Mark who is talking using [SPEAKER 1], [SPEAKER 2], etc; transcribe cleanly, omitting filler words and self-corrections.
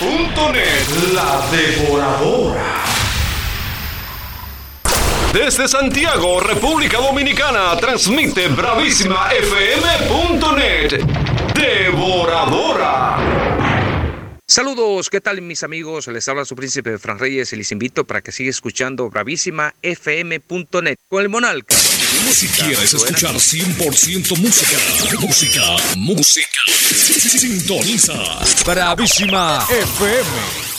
[SPEAKER 1] la devoradora. Desde Santiago, República Dominicana, transmite bravísimafm.net. Devoradora.
[SPEAKER 2] Saludos, ¿qué tal mis amigos? Les habla su príncipe Fran Reyes y les invito para que siga escuchando bravísimafm.net con el Monarca.
[SPEAKER 3] Si quieres escuchar 100% música, sintoniza Bravísima FM.